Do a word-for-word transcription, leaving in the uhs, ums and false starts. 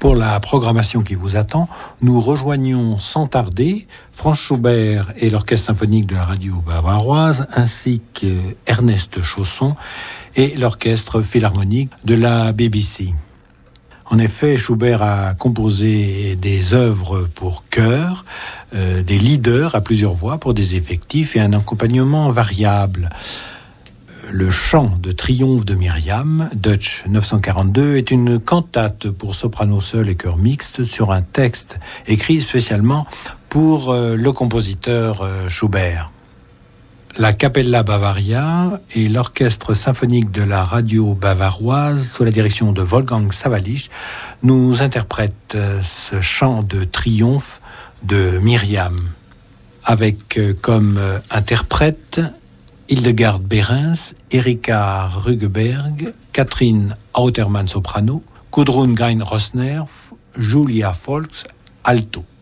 Pour la programmation qui vous attend, nous rejoignons sans tarder Franz Schubert et l'Orchestre symphonique de la radio bavaroise, ainsi qu'Ernest Chausson et l'Orchestre philharmonique de la B B C. En effet, Schubert a composé des œuvres pour chœur, euh, des leaders à plusieurs voix pour des effectifs et un accompagnement variable. Le chant de triomphe de Myriam, Deutsch neuf cent quarante-deux, est une cantate pour soprano seul et chœur mixte sur un texte écrit spécialement pour euh, le compositeur euh, Schubert. La Capella Bavaria et l'Orchestre symphonique de la radio bavaroise, sous la direction de Wolfgang Sawallisch, nous interprètent ce chant de triomphe de Myriam, avec comme interprètes Hildegard Behrens, Erika Rügeberg, Catherine Autermann soprano, Gudrun Grein-Rosner, Julia Volks alto.